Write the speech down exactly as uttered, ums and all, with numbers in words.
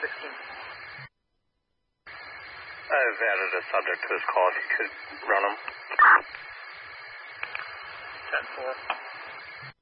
sixteen. I've added a subject to his call. If you could run him. ten four.